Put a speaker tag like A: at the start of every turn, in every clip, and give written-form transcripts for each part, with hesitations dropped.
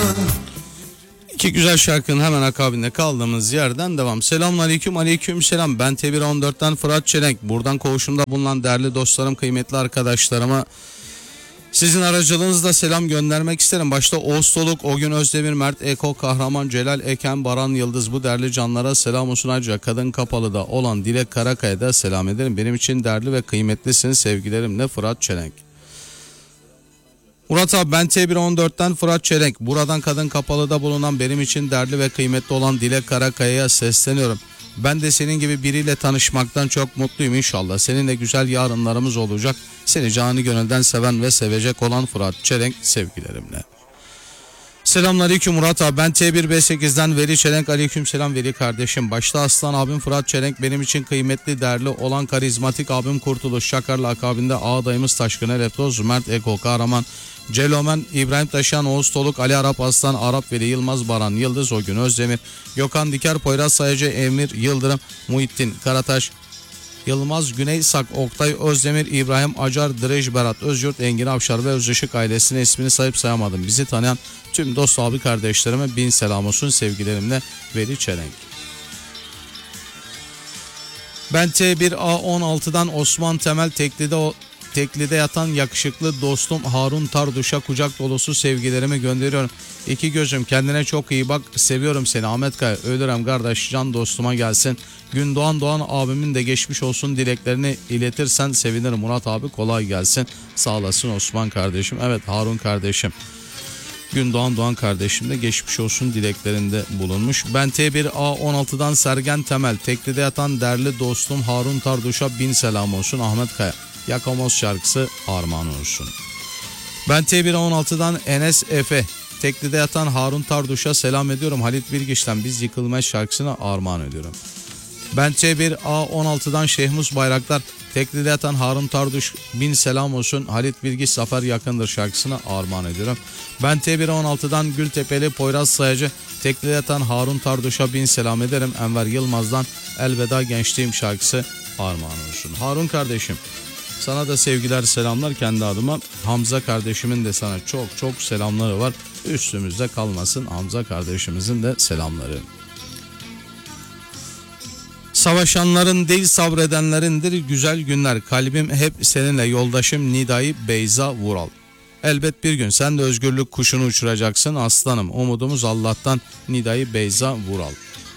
A: İki güzel şarkının hemen akabinde kaldığımız yerden devam. Selamünaleyküm, aleykümselam. Ben T114'ten Fırat Çelenk. Buradan koğuşumda bulunan değerli dostlarım, kıymetli arkadaşlarıma sizin aracılığınızla selam göndermek isterim. Başta Oğuz Soluk, Ogün Özdemir, Mert Eko, Kahraman, Celal Eken, Baran Yıldız, bu değerli canlara selam olsun. Ayrıca Kadın Kapalı'da olan Dilek Karakaya'da selam ederim. Benim için değerli ve kıymetlisiniz, sevgilerimle Fırat Çelenk. Murat abi, ben T114'ten Fırat Çelenk. Buradan Kadın Kapalı'da bulunan benim için değerli ve kıymetli olan Dilek Karakaya'ya sesleniyorum. Ben de senin gibi biriyle tanışmaktan çok mutluyum inşallah. Seninle güzel yarınlarımız olacak. Seni canı gönülden seven ve sevecek olan Fırat Çelenk, sevgilerimle. Selamünaleyküm Murat abi, ben T1B8'den Veli Çelenk. Aleykümselam Veli kardeşim. Başta aslan abim Fırat Çelenk, benim için kıymetli, değerli olan karizmatik abim Kurtuluş Şakar'la akabinde ağadayımız Taşkın Eleptoz, Mert Eko, Kahraman, Celomen, İbrahim Taşan, Oğuz Toluk, Ali Arap Aslan, Arap Veli Yılmaz, Baran Yıldız, Ogün Özdemir, Gökhan Diker, Poyraz Sayıcı, Emir Yıldırım, Muhittin Karataş, Yılmaz Güney Sak, Oktay Özdemir, İbrahim Acar, Direj Berat Özyurt, Engin Avşar ve Özışık ailesine ismini sayıp sayamadım. Bizi tanıyan tüm dost abi kardeşlerime bin selam olsun, sevgilerimle Veli Çelenk. Ben T1A16'dan Osman Temel, Tekli'de yatan yakışıklı dostum Harun Tarduş'a kucak dolusu sevgilerimi gönderiyorum. İki gözüm, kendine çok iyi bak, seviyorum seni Ahmet Kaya. Ölürüm kardeş, can dostuma gelsin. Gündoğan abimin de geçmiş olsun dileklerini iletirsen sevinirim Murat abi, kolay gelsin. Sağ olasın Osman kardeşim. Evet Harun kardeşim, Gündoğan kardeşim de geçmiş olsun dileklerinde bulunmuş. Ben T1A16'dan Sergen Temel, Tekli'de yatan değerli dostum Harun Tarduş'a bin selam olsun Ahmet Kaya. Yakamoz şarkısı armağan olsun. Ben T1A16'dan Enes Efe, Tekli'de yatan Harun Tarduş'a selam ediyorum. Halit Bilgiç'ten Biz Yıkılmaz şarkısına armağan ediyorum. Ben T1A16'dan Şehmus Bayraktar, Tekli'de yatan Harun Tarduş bin selam olsun. Halit Bilgiç Zafer yakındır şarkısına armağan ediyorum. Ben T1A16'dan Gültepeli Poyraz Sayacı, Tekli'de yatan Harun Tarduş'a bin selam ederim. Enver Yılmaz'dan Elveda Gençliğim şarkısı armağan olsun. Harun kardeşim, sana da sevgiler, selamlar kendi adıma. Hamza kardeşimin de sana çok selamları var. Üstümüzde kalmasın Hamza kardeşimizin de selamları. Savaşanların değil sabredenlerindir güzel günler. Kalbim hep seninle yoldaşım Nidai Beyza Vural. Elbet bir gün sen de özgürlük kuşunu uçuracaksın aslanım. Umudumuz Allah'tan Nidai Beyza Vural.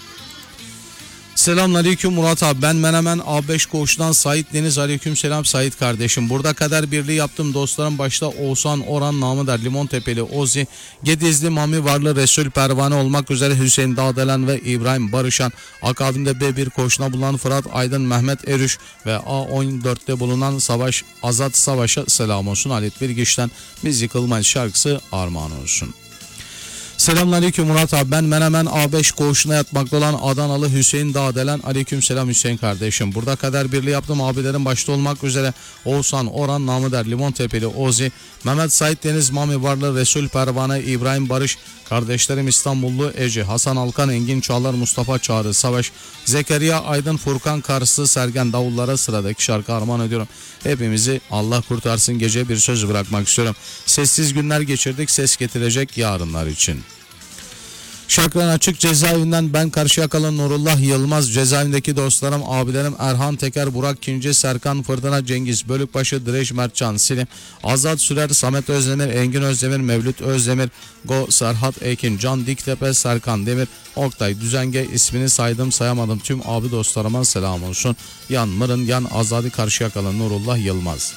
A: Selamünaleyküm Murat abi, ben Menemen A5 koğuştan Sait Deniz. Aleykümselam Sait kardeşim. Burada kader birliği yaptım dostlarım, başta Oğuzhan Orhan, namı der Limon Tepeli Ozi, Gedizli Mami Varlı, Resul Pervane olmak üzere Hüseyin Dağdelen ve İbrahim Barışan, akabinde B1 koğuşuna bulunan Fırat Aydın, Mehmet Erüş ve A14'te bulunan Savaş Azat Savaş'a selam olsun. Halit Bilgiç'ten Biz Yıkılmayız şarkısı armağan olsun. Selamünaleyküm Murat abi, ben Menemen A5 koğuşuna yatmakta olan Adanalı Hüseyin Dağdelen. Aleykümselam Hüseyin kardeşim. Burada kader birliği yaptım abilerim başta olmak üzere Oğuzhan Orhan, namı der Limon Tepeli Ozi, Mehmet Sait Deniz, Mami Varlı, Resul Pervane, İbrahim Barış, kardeşlerim İstanbullu Ece, Hasan Alkan, Engin Çağlar, Mustafa Çağrı Savaş, Zekeriya Aydın, Furkan Karslı, Sergen Davullara sıradaki şarkı armağan ediyorum. Hepimizi Allah kurtarsın gece bir söz bırakmak istiyorum. Sessiz günler geçirdik, ses getirecek yarınlar için. Şakran Açık cezaevinden ben Karşıyakalı Nurullah Yılmaz, cezaevindeki dostlarım abilerim Erhan Teker, Burak Kinci, Serkan Fırtına, Cengiz Bölükbaşı, Direş Mertcan Silim, Azat Sürer, Samet Özdemir, Engin Özdemir, Mevlüt Özdemir, Go Serhat Ekin, Can Diktepe, Serkan Demir, Oktay Düzenge, ismini saydım sayamadım tüm abi dostlarıma selam olsun. Yan Mırın, Yan Azadi Karşıyakalı Nurullah Yılmaz.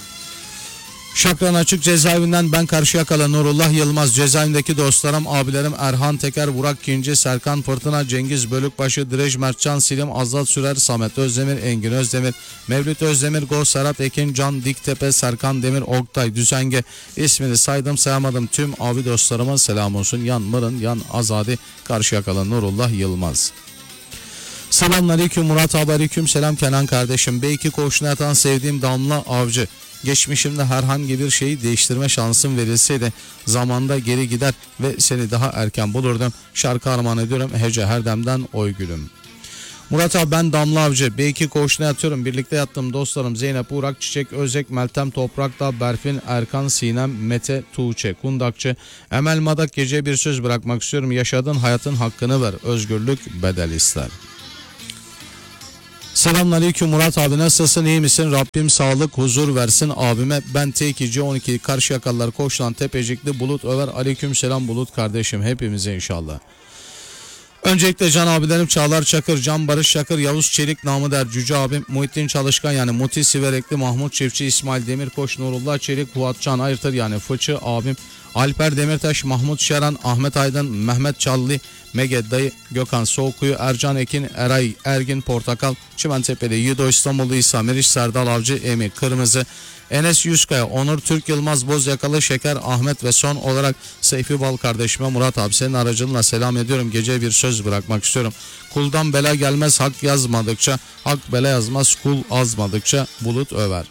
A: Şakran Açık cezaevinden ben Karşıyakalı Nurullah Yılmaz, cezaevindeki dostlarım abilerim Erhan Teker, Burak Kinci, Serkan Fırtına, Cengiz Bölükbaşı, Direş Mertcan Silim, Azat Sürer, Samet Özdemir, Engin Özdemir, Mevlüt Özdemir, Go Serhat Ekin, Can Diktepe, Serkan Demir, Oktay Düzenge, ismini saydım sayamadım tüm abi dostlarıma selam olsun. Yan Mırın, Yan Azadi Karşıyakalı Nurullah Yılmaz. Selamünaleyküm Murat abi, aleyküm selam Kenan kardeşim. B2 koğuşuna yatan sevdiğim Damla Avcı. Geçmişimde herhangi bir şeyi değiştirme şansım verilseydi zamanda geri gider ve seni daha erken bulurdum. Şarkı armağan ediyorum Hece Herdem'den Oy Gülüm. Murat abi ben Damla Avcı. B2 koğuşuna yatıyorum. Birlikte yattığım dostlarım Zeynep, Uğrak, Çiçek, Özek, Meltem, Toprak'ta, Berfin, Erkan, Sinem, Mete, Tuğçe, Kundakçı, Emel Madak. Geceye bir söz bırakmak istiyorum. Yaşadığın hayatın hakkını ver. Özgürlük bedel ister. Selamünaleyküm Murat abi, nasılsın, iyi misin? Rabbim sağlık huzur versin abime. Ben T2C 12 Karşıyakalılar Koçlan Tepecikli Bulut Över. Aleyküm selam Bulut kardeşim, hepimize inşallah. Öncelikle can abilerim Çağlar Çakır, Can Barış Çakır, Yavuz Çelik, namı der Cüce abim, Muhittin Çalışkan yani Muti Siverekli, Mahmut Çiftçi, İsmail Demirkoç, Nurullah Çelik, Fuat Can Ayırtır yani Fıçı abim, Alper Demirtaş, Mahmut Şeran, Ahmet Aydın, Mehmet Çallı, Meged Dayı, Gökhan Soğukkuyu, Ercan Ekin, Eray Ergin Portakal, Çimentepe'li Yiğido İstanbullu İsa Meriç, Serdal Avcı, Emi Kırmızı, Enes Yüzkaya, Onur Türk Yılmaz, Bozyakalı Şeker, Ahmet ve son olarak Seyfi Bal kardeşime Murat abi senin aracınla selam ediyorum. Gece bir söz bırakmak istiyorum. Kuldan bela gelmez hak yazmadıkça, hak bela yazmaz kul azmadıkça. Bulut Över.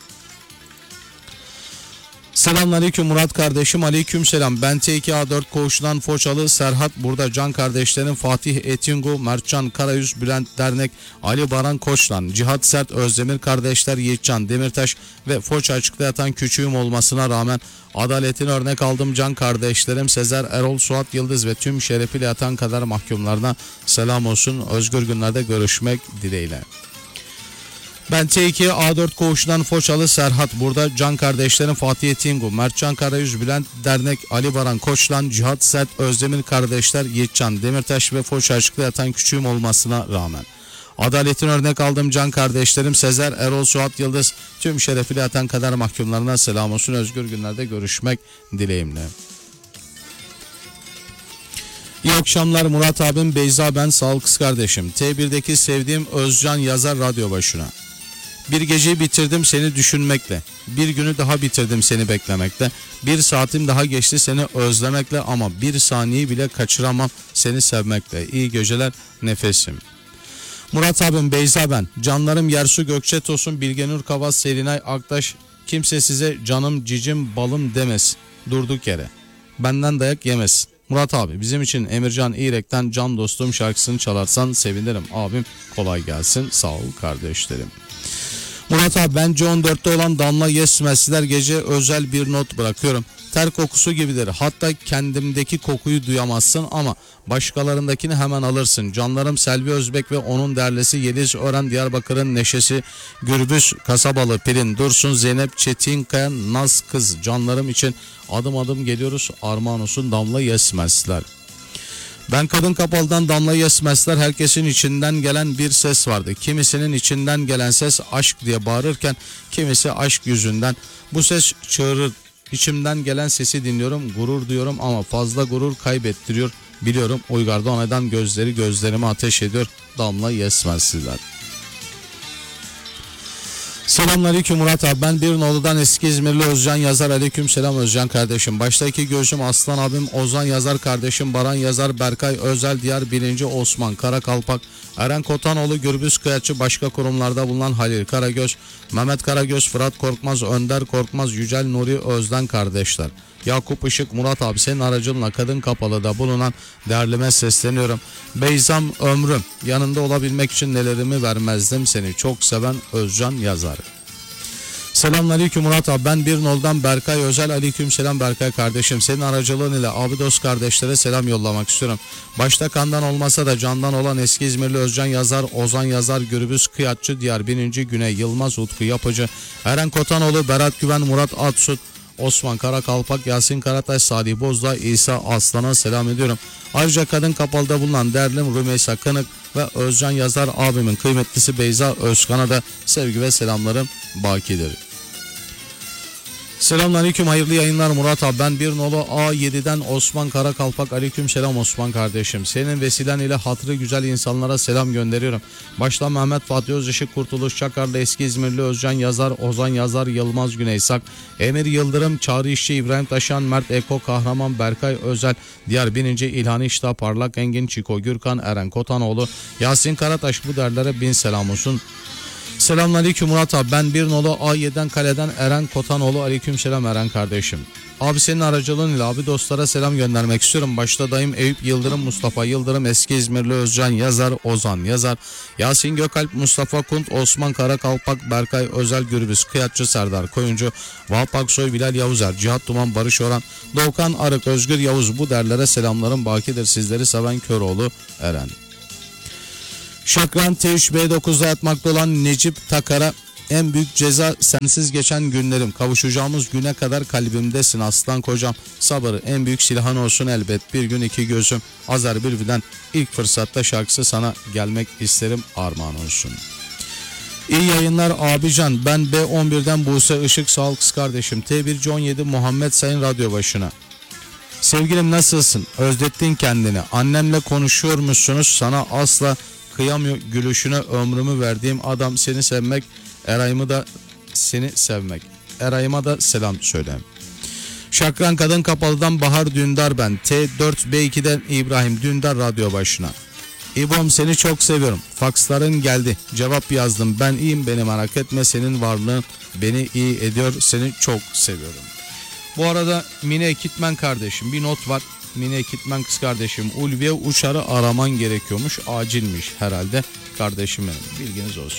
A: Selamünaleyküm Murat kardeşim, aleyküm selam. Ben T2A4 Koğuş'tan Foçalı Serhat burada, can kardeşlerim Fatih Etingu, Mertcan Karayüz, Bülent Dernek, Ali Baran Koçlan, Cihat Sert, Özdemir kardeşler, Yiğitcan Demirtaş ve Foça açıkta yatan küçüğüm olmasına rağmen adaletini örnek aldım can kardeşlerim Sezer, Erol, Suat Yıldız ve tüm şerefiyle yatan kadar mahkumlarına selam olsun. Özgür günlerde görüşmek dileğiyle. Ben T2 A4 Koğuş'tan Foçalı Serhat burada, can kardeşlerim Fatih Tingu, Mertcan Karayüz, Bülent Dernek, Ali Baran Koçlan, Cihat Sert, Özdemir kardeşler, Yiğitcan Demirtaş ve Foça açıkta yatan küçüğüm olmasına rağmen adaletin örnek aldım can kardeşlerim Sezer, Erol, Suat Yıldız, tüm şerefiyle yatan kadar mahkumlarına selam olsun. Özgür günlerde görüşmek dileğimle. İyi akşamlar Murat abim, Beyza ben, sağ ol kız kardeşim. T1'deki sevdiğim Özcan yazar radyo başına. Bir geceyi bitirdim seni düşünmekle. Bir günü daha bitirdim seni beklemekle. Bir saatim daha geçti seni özlemekle ama bir saniyeyi bile kaçıramam seni sevmekle. İyi geceler nefesim. Murat abim, Beyza ben. Canlarım Yersu Gökçe Tosun, Bilgenur Kavas, Selinay Aktaş. Kimse size canım cicim balım demesin durduk yere. Benden dayak yemesin. Murat abi bizim için Emircan İrek'ten Can Dostum şarkısını çalarsan sevinirim abim, kolay gelsin, sağ ol kardeşlerim. Murat abi bence 14'te olan Damla Yesmezler gece özel bir not bırakıyorum. Ter kokusu gibidir, hatta kendimdeki kokuyu duyamazsın ama başkalarındakini hemen alırsın. Canlarım Selvi Özbek ve onun derlisi Yeliz Ören, Diyarbakır'ın neşesi Gürbüz Kasabalı, Pelin Dursun, Zeynep Çetinkaya, Naz kız, canlarım için adım adım geliyoruz, armağan olsun Damla Yesmezler. Ben Kadın Kapalı'dan Damla Yesmezler, herkesin içinden gelen bir ses vardı. Kimisinin içinden gelen ses aşk diye bağırırken kimisi aşk yüzünden. Bu ses çığırır. İçimden gelen sesi dinliyorum, gurur duyuyorum ama fazla gurur kaybettiriyor. Biliyorum Uygar'da o neden gözleri gözlerime ateş ediyor. Damla Yesmezler. Selamünaleyküm Murat abi, ben Birnoğlu'dan eski İzmirli Özcan yazar. Aleyküm selam Özcan kardeşim. Başta iki gözüm Aslan abim, Ozan yazar kardeşim, Baran yazar, Berkay Özel, diğer birinci Osman Karakalpak, Eren Kotanoğlu, Gürbüz Kıyakçı, başka kurumlarda bulunan Halil Karagöz, Mehmet Karagöz, Fırat Korkmaz, Önder Korkmaz, Yücel Nuri Özden kardeşler. Yakup Işık, Murat abi senin aracınla Kadın Kapalı'da bulunan değerlime sesleniyorum. Beyzam ömrüm, yanında olabilmek için nelerimi vermezdim, seni çok seven Özcan yazar. Selamünaleyküm Murat abi, ben Birnoğlu'dan Berkay Özel. Aleyküm selam Berkay kardeşim, senin aracılığın ile abi dost kardeşlere selam yollamak istiyorum. Başta kandan olmasa da candan olan eski İzmirli Özcan yazar, Ozan yazar, Gürbüz Kıyakçı, diğer birinci Güney Yılmaz, Utku Yapıcı, Eren Kotanoğlu, Berat Güven, Murat Atsut, Osman Karakalpak, Yasin Karataş, Salih Bozdağ, İsa Aslan'a selam ediyorum. Ayrıca Kadın Kapalı'da bulunan değerlim Rümeysa Kınık ve Özcan yazar abimin kıymetlisi Beyza Özkan'a da sevgi ve selamlarım bakidir. Selamünaleyküm, hayırlı yayınlar Murat abi, ben Birnoğlu A7'den Osman Karakalpak. Aleyküm selam Osman kardeşim, senin vesilen ile hatırı güzel insanlara selam gönderiyorum. Başta Mehmet Fatih Özışık, Kurtuluş Çakarlı, eski İzmirli Özcan yazar, Ozan yazar, Yılmaz Güneysak, Emir Yıldırım, Çağrı İşçi, İbrahim Taşan, Mert Eko Kahraman, Berkay Özel, diğer bininci İlhan İştah, Parlak Engin, Çiko Gürkan, Eren Kotanoğlu, Yasin Karataş, bu derlere bin selam olsun. Selamünaleyküm Murat abi. Ben bir nolu A7'den kaleden Eren Kotanoğlu. Aleykümselam Eren kardeşim. Abi senin aracılığıyla abi dostlara selam göndermek istiyorum. Başta dayım Eyüp Yıldırım, Mustafa Yıldırım, eski İzmirli Özcan Yazar, Ozan Yazar, Yasin Gökalp, Mustafa Kunt, Osman Karakalpak, Berkay Özel Gürbüz, Kıyatçı Serdar Koyuncu, Vahap Aksoy, Bilal Yavuzer, Cihat Duman, Barış Oran, Doğukan Arık, Özgür Yavuz, bu derlere selamlarım bakidir. Sizleri seven Köroğlu Eren. Şakran T3B9'da yatmakta olan Necip Takar'a en büyük ceza sensiz geçen günlerim. Kavuşacağımız güne kadar kalbimdesin aslan kocam. Sabır en büyük silahın olsun elbet. Bir gün iki gözüm. Azer Bülbül'den ilk fırsatta şarkısı sana gelmek isterim armağan olsun. İyi yayınlar abican. Ben B11'den Buse Işık sağ ol kız kardeşim. T1 17 Muhammed Sayın radyo başına. Sevgilim nasılsın? Özlettin kendini. Annemle konuşuyor musunuz? Sana asla kıyamıyor gülüşüne ömrümü verdiğim adam seni sevmek. Eray'ımı da seni sevmek. Eray'ıma da selam söyle. Şakran Kadın Kapalı'dan Bahar Dündar ben. T4B2'den İbrahim Dündar radyo başına. İbom seni çok seviyorum. Faksların geldi. Cevap yazdım. Ben iyiyim beni merak etme. Senin varlığın beni iyi ediyor. Seni çok seviyorum. Bu arada Mine Ekitmen kardeşim bir not var. Mine Ekitmen kız kardeşim. Ulviye Uçar'ı araman gerekiyormuş. Acilmiş herhalde kardeşim benim. Bilginiz olsun.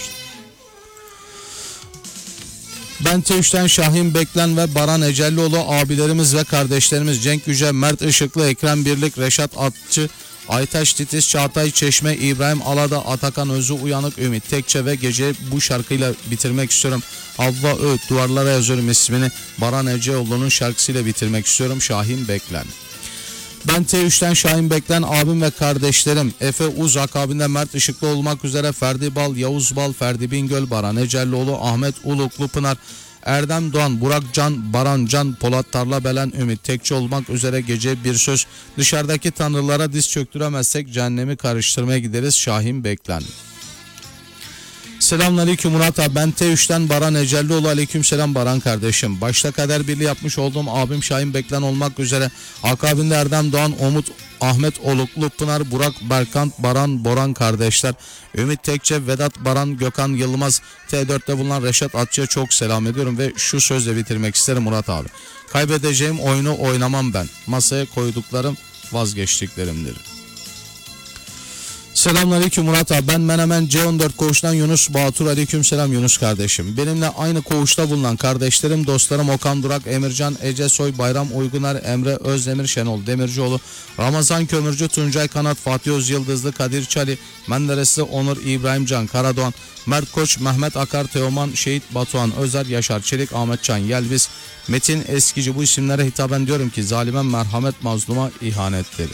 A: Ben T3'ten Şahin Beklen ve Baran Ecellioğlu abilerimiz ve kardeşlerimiz Cenk Yüce, Mert Işıklı, Ekrem Birlik, Reşat Atçı, Aytaş Titiz, Çağatay Çeşme, İbrahim Alada, Atakan Özü Uyanık, Ümit Tekçe ve gece bu şarkıyla bitirmek istiyorum. Havva Öğüt, duvarlara yazıyorum ismini. Baran Ecellioğlu'nun şarkısıyla bitirmek istiyorum. Şahin Beklen. Ben T3'ten Şahin Beklen abim ve kardeşlerim Efe Uz akabinde Mert Işıklı olmak üzere Ferdi Bal, Yavuz Bal, Ferdi Bingöl, Baran Ecellioğlu, Ahmet Uluklu Pınar, Erdem Doğan, Burak Can, Baran Can, Polat Tarla Belen, Ümit Tekçi olmak üzere gece bir söz. Dışarıdaki tanrılara diz çöktüremezsek cehennemi karıştırmaya gideriz. Şahin Beklen. Selamünaleyküm Murat abi. Ben T3'ten Baran Ecellioğlu. Aleykümselam Baran kardeşim. Başta kader birliği yapmış olduğum abim Şahin Beklen olmak üzere akabinde Erdem Doğan, Umut, Ahmet Oluklu, Pınar, Burak, Berkant, Baran, Boran kardeşler, Ümit Tekçe, Vedat Baran, Gökhan Yılmaz, T4'te bulunan Reşat Atçı'ya çok selam ediyorum ve şu sözle bitirmek isterim Murat abi. Kaybedeceğim oyunu oynamam ben. Masaya koyduklarım vazgeçtiklerimdir. Selamünaleyküm Murat abi. Ben Menemen C14 koğuştan Yunus Batur. Aleykümselam Yunus kardeşim. Benimle aynı koğuşta bulunan kardeşlerim, dostlarım Okan Durak, Emircan, Ece Soy, Bayram Uyguner, Emre Özdemir, Şenol Demircioğlu, Ramazan Kömürcü, Tuncay Kanat, Fatih Öz Yıldızlı, Kadir Çali, Menderesli Onur, İbrahim Can Karadoğan, Mert Koç, Mehmet Akar, Teoman, Şehit Batuhan Özer, Yaşar Çelik, Ahmet Can Yelviz, Metin Eskici, bu isimlere hitaben diyorum ki zalimen merhamet, mazluma ihanetleri.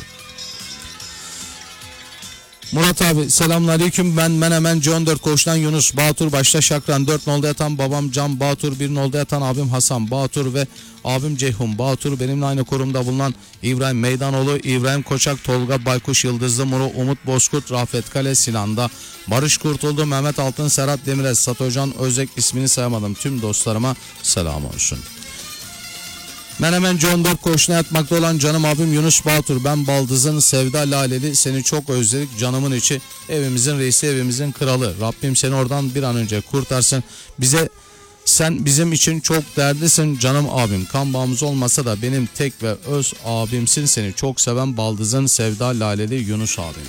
A: Murat abi selamünaleyküm. Ben Menemen C14 koğuştan Yunus Batur. Başta Şakran 4 nolda yatan babam Can Batur, 1 nolda yatan abim Hasan Batur ve abim Ceyhun Batur. Benimle aynı kurumda bulunan İbrahim Meydanoğlu, İbrahim Koçak, Tolga Baykuş, Yıldızlı Muru, Umut Bozkurt, Rafet Kale, Sinan'da, Barış Kurtuldu, Mehmet Altın, Serhat Demirel, Satocan Özek, ismini sayamadım tüm dostlarıma selam olsun. Menemen C14 koğuşuna yatmakta olan canım abim Yunus Batur. Ben Baldız'ın Sevda Laleli, seni çok özledik canımın içi. Evimizin reisi, evimizin kralı. Rabbim seni oradan bir an önce kurtarsın. Sen bizim için çok değerlisin canım abim. Kan bağımız olmasa da benim tek ve öz abimsin. Seni çok seven Baldız'ın Sevda Laleli Yunus abim.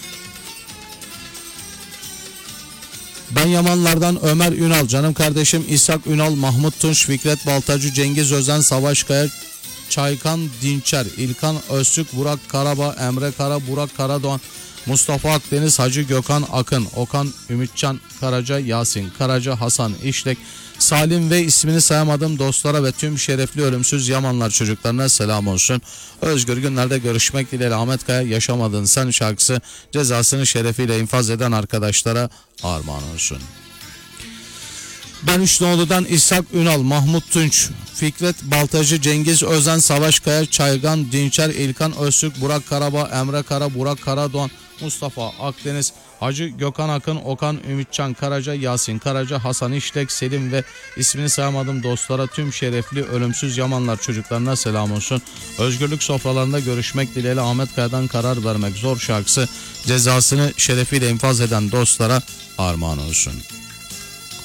A: Ben Yamanlardan Ömer Ünal, canım kardeşim İshak Ünal, Mahmut Tunç, Fikret Baltacı, Cengiz Özen, Savaş Kaya, Çaykan Dinçer, İlkan Öztürk, Burak Karaba, Emre Kara, Burak Karadoğan, Mustafa Akdeniz, Hacı Gökhan Akın, Okan Ümitcan Karaca, Yasin Karaca, Hasan İşlek, Salim ve ismini sayamadım dostlara ve tüm şerefli ölümsüz Yamanlar çocuklarına selam olsun. Özgür günlerde görüşmek dileğiyle. Ahmet Kaya Yaşamadın Sen şarkısı cezasını şerefiyle infaz eden arkadaşlara armağan olsun. Ben Üçnoğlu'dan İshak Ünal, Mahmut Tunç, Fikret Baltacı, Cengiz Özen, Savaş Kaya, Çaygan Dinçer, İlkan Öztürk, Burak Karaba, Emre Kara, Burak Karadoğan, Mustafa Akdeniz, Hacı Gökhan Akın, Okan Ümitcan Karaca, Yasin Karaca, Hasan İşlek, Selim ve ismini sayamadım dostlara tüm şerefli ölümsüz Yamanlar çocuklarına selam olsun. Özgürlük sofralarında görüşmek dileğiyle Ahmet Kaya'dan Karar Vermek Zor şarkısı cezasını şerefiyle infaz eden dostlara armağan olsun.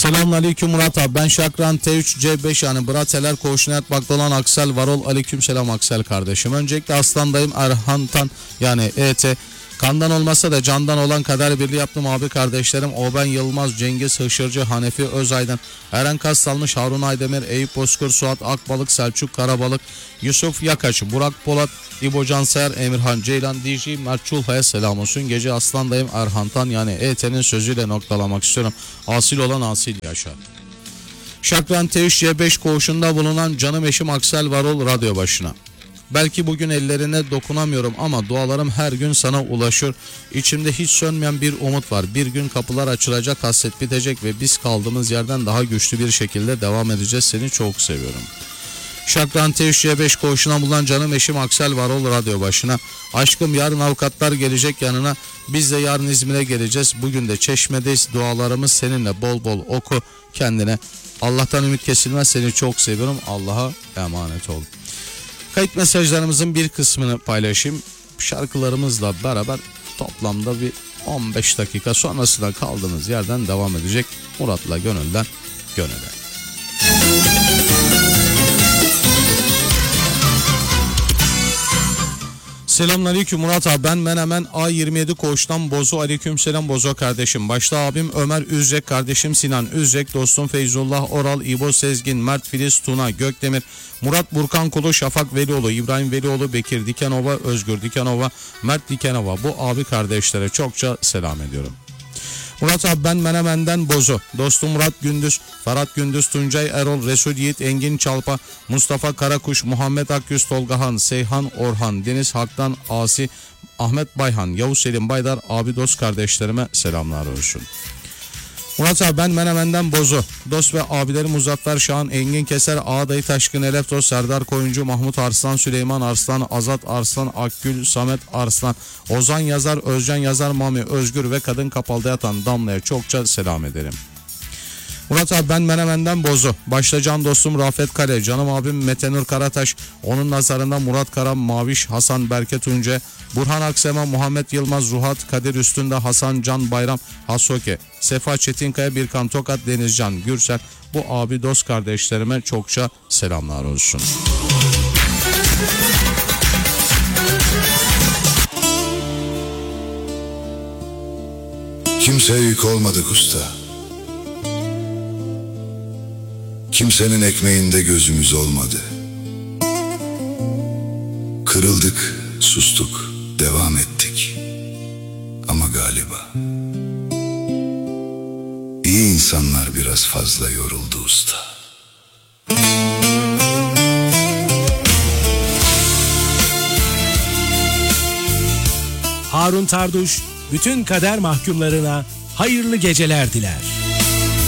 A: Selamünaleyküm Murat abi. Ben Şakran T3C5 yani Brateler koğuşuna yatmakta olan Aksel Varol. Aleykümselam Aksel kardeşim. Öncelikle Aslan'dayım Erhan'tan yani ET. Kandan olmasa da candan olan kader birliği yaptım abi kardeşlerim. Oben Yılmaz, Cengiz Hışırcı, Hanefi Özaydın, Eren Kastalmış, Harun Aydemir, Eyüp Bozkır, Suat Akbalık, Selçuk Karabalık, Yusuf Yakaç, Burak Polat, İbo Canseyer, Emirhan Ceylan, DJ Mert Çulha'ya selam olsun. Gece Aslan'dayım Erhan'tan yani ET'nin sözüyle noktalamak istiyorum. Asil olan asil yaşar. Şakran T3C5 koğuşunda bulunan canım eşim Aksel Varol radyo başına. Belki bugün ellerine dokunamıyorum ama dualarım her gün sana ulaşır. İçimde hiç sönmeyen bir umut var. Bir gün kapılar açılacak, hasret bitecek ve biz kaldığımız yerden daha güçlü bir şekilde devam edeceğiz. Seni çok seviyorum. Şakran T3C5 koğuşuna bulunan canım eşim Aksel Varol radyo başına. Aşkım yarın avukatlar gelecek yanına. Biz de yarın İzmir'e geleceğiz. Bugün de Çeşme'deyiz. Dualarımız seninle, bol bol oku kendine. Allah'tan ümit kesilmez. Seni çok seviyorum. Allah'a emanet ol. Kayıt mesajlarımızın bir kısmını paylaşayım. Şarkılarımızla beraber toplamda bir 15 dakika sonrasında kaldığımız yerden devam edecek. Murat'la gönülden gönüle. Selamünaleyküm Murat abi. Ben Menemen A27 koğuştan Bozo. Aleykümselam Bozo kardeşim. Başta abim Ömer Üzrek, kardeşim Sinan Üzrek, dostum Feyzullah Oral, İbo Sezgin, Mert Filiz Tuna, Gökdemir, Murat Burkan Kulu, Şafak Velioğlu, İbrahim Velioğlu, Bekir Dikenova, Özgür Dikenova, Mert Dikenova. Bu abi kardeşlere çokça selam ediyorum. Murat abi ben Menemen'den Bozo. Dostum Murat Gündüz, Ferhat Gündüz, Tuncay Erol, Resul Yiğit, Engin Çalpa, Mustafa Karakuş, Muhammed Akyüz, Tolgahan, Seyhan Orhan, Deniz Hak'tan Asi, Ahmet Bayhan, Yavuz Selim Baydar, abi dost kardeşlerime selamlar olsun. Murat abi ben Menemen'den Bozo. Dost ve abilerim Muzaffer Şahan, Engin Keser, Ağdayı Taşkın Eleftos, Serdar Koyuncu, Mahmut Arslan, Süleyman Arslan, Azat Arslan, Akgül, Samet Arslan, Ozan Yazar, Özcan Yazar, Mami Özgür ve kadın kapalda yatan Damla'ya çokça selam ederim. Murat abi ben Menemen'den Bozo. Başta can dostum Rafet Kale, canım abim Metenur Karataş, onun nazarında Murat Kara, Maviş, Hasan Berke Tunce, Burhan Aksema, Muhammed Yılmaz, Ruhat, Kadir Üstünde, Hasan Can Bayram, Hasoke, Sefa Çetinkaya, Birkan Tokat, Denizcan Gürsel. Bu abi dost kardeşlerime çokça selamlar olsun.
B: Kimseye yük olmadık usta. Kimsenin ekmeğinde gözümüz olmadı. Kırıldık, sustuk, devam ettik. Ama galiba iyi insanlar biraz fazla yoruldu usta.
C: Harun Tarduş bütün kader mahkumlarına hayırlı geceler diler.